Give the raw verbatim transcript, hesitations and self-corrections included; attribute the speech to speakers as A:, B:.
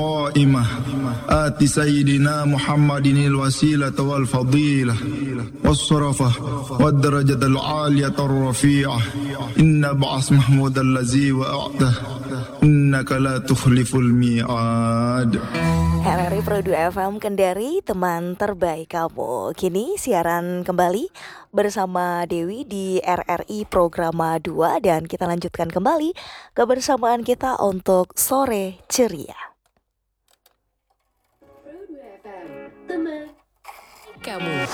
A: قائمة آت سيدنا محمد الوسيلة والفضيلة والصرفة والدرجة العالية الرفيعة إن بعث محمود الذي وأعته إنك لا تخلف الميعاد.
B: R R I Pro dua F M Kendari, teman terbaik kamu. Kini siaran kembali bersama Dewi di R R I Programa dua, dan kita lanjutkan kembali kebersamaan kita untuk sore ceria.
C: Pro dua F M, teman kamu.